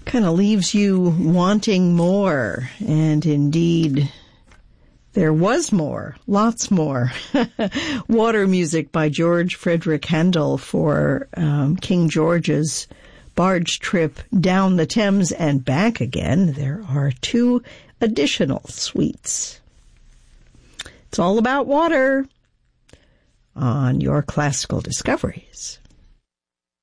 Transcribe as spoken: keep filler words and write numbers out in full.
kind of leaves you wanting more. And indeed, there was more, lots more. Water music by George Frederick Handel for um, King George's barge trip down the Thames and back again. There are two additional suites. It's all about water on your Classical Discoveries.